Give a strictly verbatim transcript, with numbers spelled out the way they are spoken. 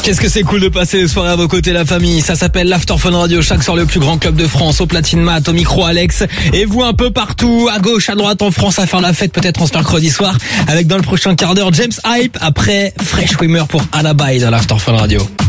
Qu'est-ce que c'est cool de passer les soirées à vos côtés, la famille. Ça s'appelle l'After Fun Radio. Chaque soir, le plus grand club de France. Au platine Matt, au micro Alex. Et vous un peu partout, à gauche, à droite en France, à faire la fête peut-être en ce mercredi soir. Avec dans le prochain quart d'heure, James Hype. Après, Fresh Swimmer pour Alibi dans l'After Fun Radio.